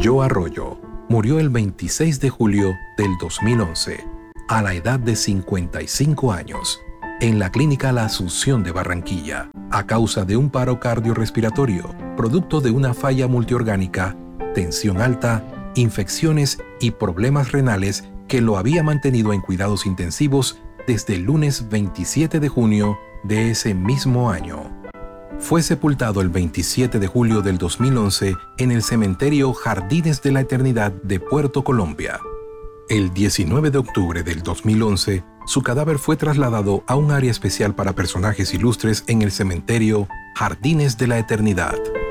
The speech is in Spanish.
Joe Arroyo murió el 26 de julio del 2011, a la edad de 55 años, en la Clínica La Asunción de Barranquilla, a causa de un paro cardiorrespiratorio, producto de una falla multiorgánica, tensión alta, infecciones y problemas renales que lo había mantenido en cuidados intensivos desde el lunes 27 de junio de ese mismo año. Fue sepultado el 27 de julio del 2011 en el cementerio Jardines de la Eternidad de Puerto Colombia. El 19 de octubre del 2011, su cadáver fue trasladado a un área especial para personajes ilustres en el cementerio Jardines de la Eternidad.